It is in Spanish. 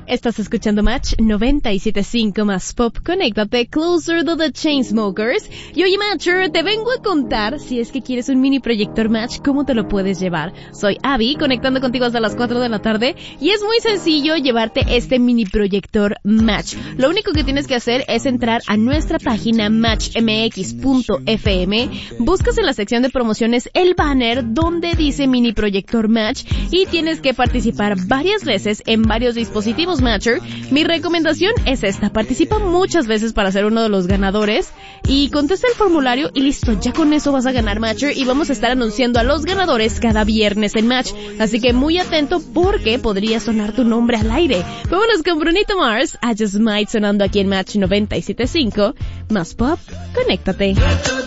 Estás escuchando Match 97.5 más Pop. Conéctate, Closer to the Chainsmokers. Y oye, Matcher, te vengo a contar, si es que quieres un mini proyector Match, cómo te lo puedes llevar. Soy Abby, conectando contigo hasta las 4 de la tarde. Y es muy sencillo llevarte este mini proyector Match. Lo único que tienes que hacer es entrar a nuestra página matchmx.fm. Buscas en la sección de promociones el banner donde dice mini proyector Match. Y tienes que participar varias veces en varios dispositivos Matcher. Mi recomendación es esta: participa muchas veces para ser uno de los ganadores y contesta el formulario y listo, ya con eso vas a ganar Matcher, y vamos a estar anunciando a los ganadores cada viernes en Match, así que muy atento porque podría sonar tu nombre al aire. Vámonos con Brunito Mars, I Just Might, sonando aquí en Match 97.5 más Pop. Conéctate.